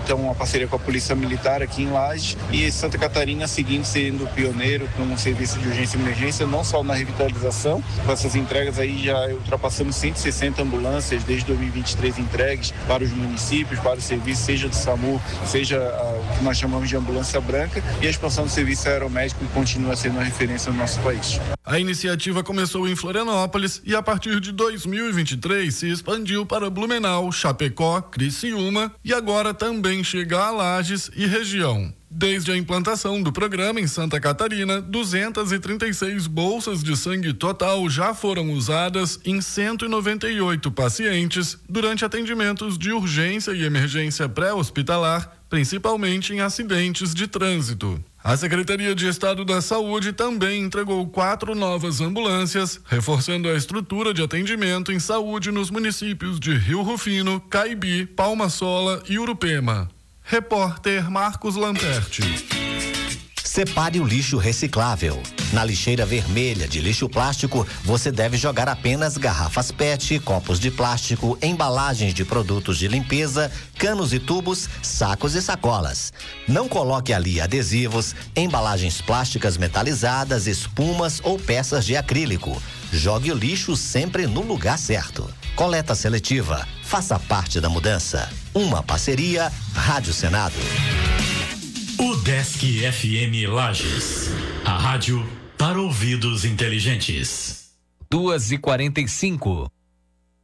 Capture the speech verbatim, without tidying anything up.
então uma parceria com a Polícia Militar aqui em Lages, e Santa Catarina seguindo sendo pioneiro com um serviço de urgência e emergência, não só na revitalização, com essas entregas aí já ultrapassamos cento e sessenta ambulâncias desde dois mil e vinte e três entregues para os municípios, para o serviço, seja do SAMU, seja uh, o que nós chamamos de ambulância branca, e a expansão do serviço aeromédico continua sendo uma referência no nosso país. A iniciativa começou em Florianópolis e a partir de dois mil e vinte e três se expandiu para Blumenau, Chapecó, Criciúma e agora também chega a Lages e região. Desde a implantação do programa em Santa Catarina, duzentas e trinta e seis bolsas de sangue total já foram usadas em cento e noventa e oito pacientes durante atendimentos de urgência e emergência pré-hospitalar, principalmente em acidentes de trânsito. A Secretaria de Estado da Saúde também entregou quatro novas ambulâncias, reforçando a estrutura de atendimento em saúde nos municípios de Rio Rufino, Caibi, Palma Sola e Urupema. Repórter Marcos Lamperti. Separe o lixo reciclável. Na lixeira vermelha de lixo plástico, você deve jogar apenas garrafas P E T, copos de plástico, embalagens de produtos de limpeza, canos e tubos, sacos e sacolas. Não coloque ali adesivos, embalagens plásticas metalizadas, espumas ou peças de acrílico. Jogue o lixo sempre no lugar certo. Coleta seletiva. Faça parte da mudança. Uma parceria Rádio Senado. O Desk F M Lages. A rádio para ouvidos inteligentes. duas e quarenta e cinco.